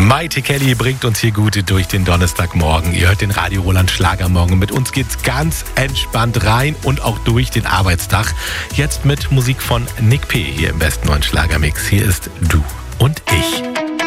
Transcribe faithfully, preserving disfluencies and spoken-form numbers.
Maite Kelly bringt uns hier gut durch den Donnerstagmorgen. Ihr hört den Radio Roland Schlagermorgen. Mit uns geht's ganz entspannt rein und auch durch den Arbeitstag. Jetzt mit Musik von Nick P. hier im besten neuen Schlagermix. Hier ist Du und Ich.